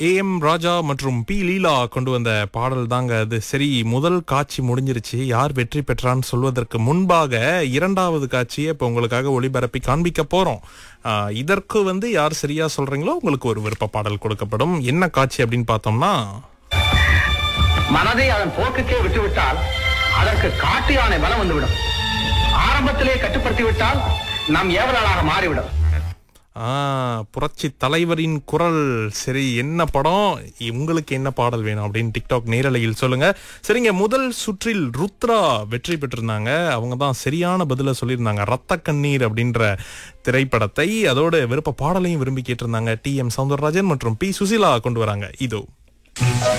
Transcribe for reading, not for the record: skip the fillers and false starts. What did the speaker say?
AM ராஜா மற்றும் B லீலா கொண்டு வந்த பாடல் தாங்க அது. சரி, முதல் காட்சி முடிஞ்சிருச்சு. யார் வெற்றி பெற்றான்னு சொல்வதற்கு முன்பாக இரண்டாவது காட்சியை இப்போ உங்களுக்காக ஒளிபரப்பி காண்பிக்க போறோம். இதற்கு யார் சரியா சொல்றீங்களோ உங்களுக்கு ஒரு விருப்ப பாடல் கொடுக்கப்படும். என்ன காட்சி அப்படின்னு பார்த்தோம்னா, மனதை அதன் போக்குக்கே விட்டுவிட்டால் அதற்கு காட்டு யானை பலம் வந்துவிடும். ஆரம்பத்திலே கட்டுப்படுத்தி விட்டால் நாம் ஏவலாளாக மாறிவிடும். புரட்சி தலைவரின் குரல். சரி, என்ன படம், உங்களுக்கு என்ன பாடல் வேணும் அப்படின்னு டிக்டாக் நேரலையில் சொல்லுங்க. சரிங்க, முதல் சுற்றில் ருத்ரா வெற்றி பெற்றிருந்தாங்க. அவங்க தான் சரியான பதில சொல்லியிருந்தாங்க. ரத்த கண்ணீர் அப்படின்ற திரைப்படத்தை. அதோட விருப்ப பாடலையும் விரும்பி கேட்டிருந்தாங்க. டி எம் சௌந்தரராஜன் மற்றும் பி சுசிலா கொண்டு வராங்க. இதோ